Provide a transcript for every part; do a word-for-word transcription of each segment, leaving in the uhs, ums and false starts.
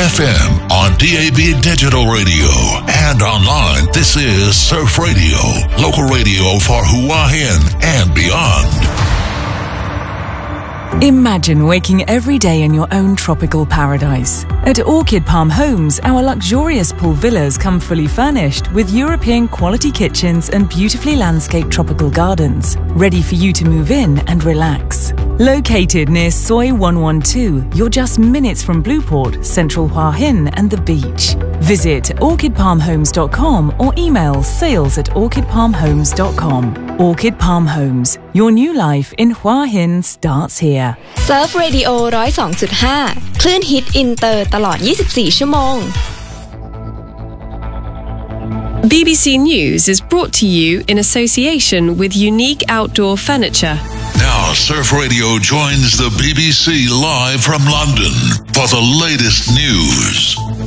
F M, on D A B digital radio, and online. This is Surf Radio, local radio for Hua Hin and beyond. Imagine waking every day in your own tropical paradise. At Orchid Palm Homes, our luxurious pool villas come fully furnished with European quality kitchens and beautifully landscaped tropical gardens, ready for you to move in and relax. Located near Soi one one two, you're just minutes from Blueport, Central Hua Hin and the beach. Visit orchid palm homes dot com or email sales at orchid palm homes dot com. Orchid Palm Homes, your new life in Hua Hin starts here. Surf Radio หนึ่งศูนย์สองจุดห้า คลื่นฮิตอินเตอร์ตลอดยี่สิบสี่ชั่วโมง B B C News is brought to you in association with Unique Outdoor Furniture. Now, Surf Radio joins the B B C live from London for the latest news.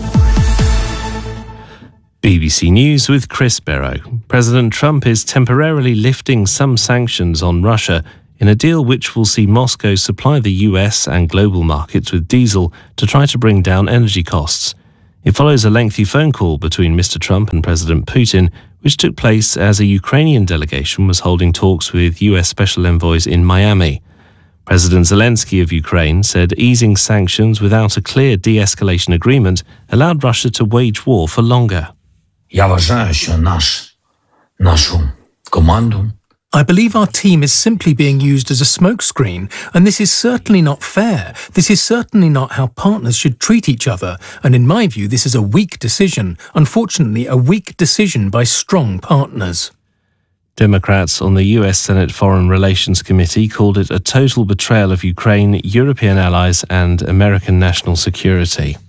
B B C News with Chris Barrow. President Trump is temporarily lifting some sanctions on Russia in a deal which will see Moscow supply the U S and global markets with diesel to try to bring down energy costs. It follows a lengthy phone call between Mister Trump and President Putin, which took place as a Ukrainian delegation was holding talks with U S special envoys in Miami. President Zelensky of Ukraine said easing sanctions without a clear de-escalation agreement allowed Russia to wage war for longer. Я вважаю, що наш, нашу команду I believe our team is simply being used as a smokescreen, and this is certainly not fair. This is certainly not how partners should treat each other, and in my view, this is a weak decision, unfortunately a weak decision by strong partners. Democrats on the U S Senate Foreign Relations Committee called it a total betrayal of Ukraine, European allies, and American national security.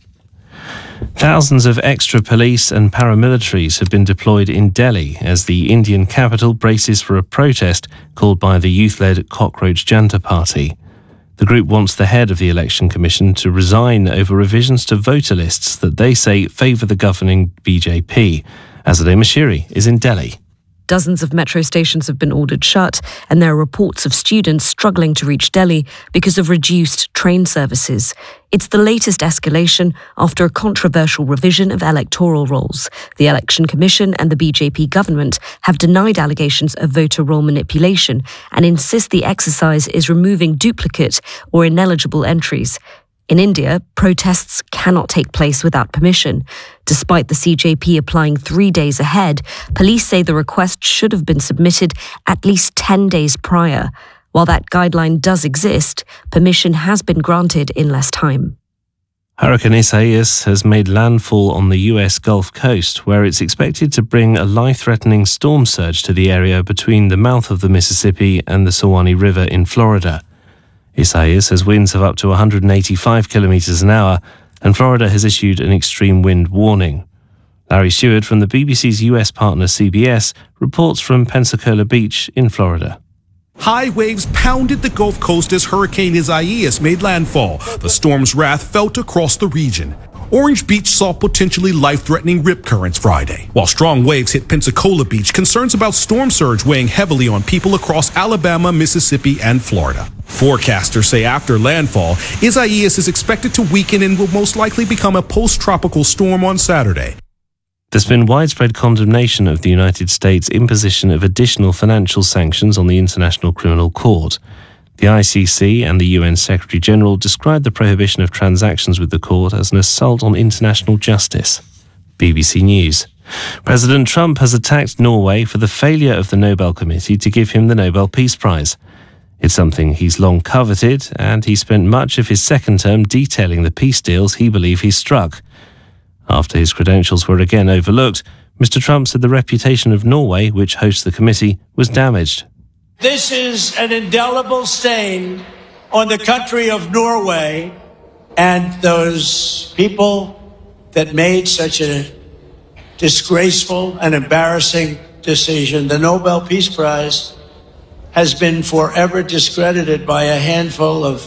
Thousands of extra police and paramilitaries have been deployed in Delhi as the Indian capital braces for a protest called by the youth-led Cockroach Janta Party. The group wants the head of the Election Commission to resign over revisions to voter lists that they say favour the governing B J P. Azadeh Mashiri is in Delhi. Dozens of metro stations have been ordered shut, and there are reports of students struggling to reach Delhi because of reduced train services. It's the latest escalation after a controversial revision of electoral rolls. The Election Commission and the B J P government have denied allegations of voter roll manipulation and insist the exercise is removing duplicate or ineligible entries. In India, protests cannot take place without permission. Despite the C J P applying three days ahead, police say the request should have been submitted at least ten days prior. While that guideline does exist, permission has been granted in less time. Hurricane Isaias has made landfall on the U S Gulf Coast, where it's expected to bring a life-threatening storm surge to the area between the mouth of the Mississippi and the Suwannee River in Florida. Isaias has winds of up to one hundred eighty-five kilometres an hour, and Florida has issued an extreme wind warning. Larry Stewart from the B B C's U S partner C B S reports from Pensacola Beach in Florida. High waves pounded the Gulf Coast as Hurricane Isaias made landfall. The storm's wrath felt across the region. Orange Beach saw potentially life-threatening rip currents Friday. While strong waves hit Pensacola Beach, concerns about storm surge weighing heavily on people across Alabama, Mississippi, and Florida. Forecasters say after landfall, Isaias is expected to weaken and will most likely become a post-tropical storm on Saturday. There's been widespread condemnation of the United States' imposition of additional financial sanctions on the International Criminal Court. The I C C and the U N Secretary-General described the prohibition of transactions with the court as an assault on international justice. B B C News. President Trump has attacked Norway for the failure of the Nobel Committee to give him the Nobel Peace Prize. It's something he's long coveted, and he spent much of his second term detailing the peace deals he believed he struck. After his credentials were again overlooked, Mister Trump said the reputation of Norway, which hosts the committee, was damaged. This is an indelible stain on the country of Norway and those people that made such a disgraceful and embarrassing decision. The Nobel Peace Prize has been forever discredited by a handful of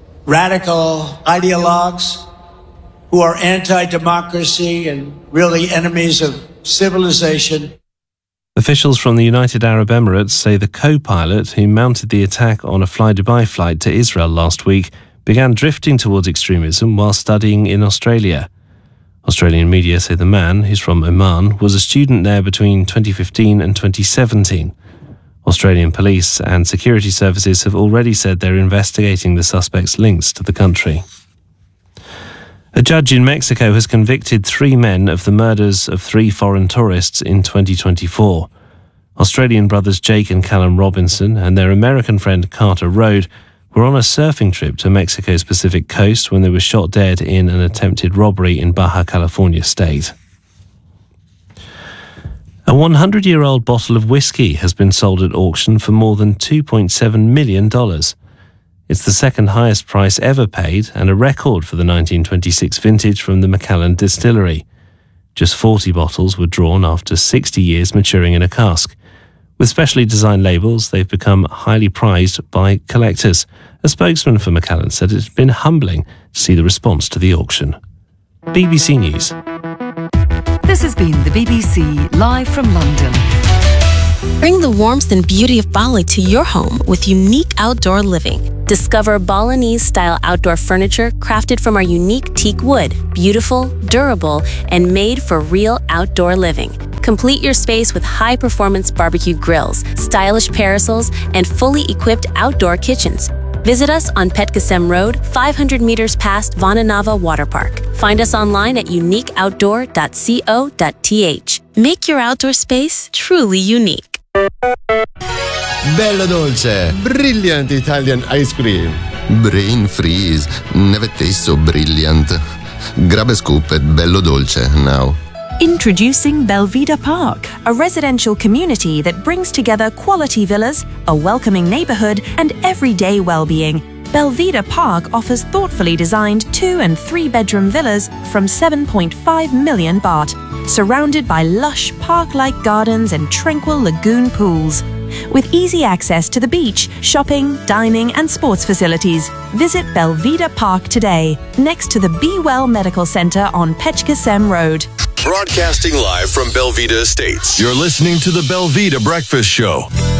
radical ideologues who are anti-democracy and really enemies of civilization. Officials from the United Arab Emirates say the co-pilot who mounted the attack on a Fly-Dubai flight to Israel last week began drifting towards extremism while studying in Australia. Australian media say the man, who's from Oman, was a student there between twenty fifteen and twenty seventeen. Australian police and security services have already said they're investigating the suspect's links to the country. A judge in Mexico has convicted three men of the murders of three foreign tourists in twenty twenty-four. Australian brothers Jake and Callum Robinson and their American friend Carter Rode were on a surfing trip to Mexico's Pacific coast when they were shot dead in an attempted robbery in Baja California state. A one hundred year old bottle of whiskey has been sold at auction for more than two point seven million dollars. It's the second highest price ever paid and a record for the nineteen twenty-six vintage from the Macallan distillery. Just forty bottles were drawn after sixty years maturing in a cask. With specially designed labels, they've become highly prized by collectors. A spokesman for Macallan said it's been humbling to see the response to the auction. B B C News. This has been the B B C live from London. Bring the warmth and beauty of Bali to your home with unique outdoor living. Discover Balinese-style outdoor furniture crafted from our unique teak wood, beautiful, durable, and made for real outdoor living. Complete your space with high-performance barbecue grills, stylish parasols, and fully equipped outdoor kitchens. Visit us on Petkasem Road, five hundred meters past Vananava Water Park. Find us online at unique outdoor dot co dot t h. Make your outdoor space truly unique. Bello dolce, brilliant Italian ice cream. Brain freeze, never taste so brilliant. Grab a scoop at Bello Dolce now. Introducing Belvedere Park, a residential community that brings together quality villas, a welcoming neighborhood, and everyday well-being. Belvedere Park offers thoughtfully designed two and three bedroom villas from seven point five million baht, surrounded by lush park-like gardens and tranquil lagoon pools. With easy access to the beach, shopping, dining, and sports facilities, visit Belvedere Park today, next to the Be Well Medical Center on Petkasem Road. Broadcasting live from Belvedere Estates. You're listening to the Belvedere Breakfast Show.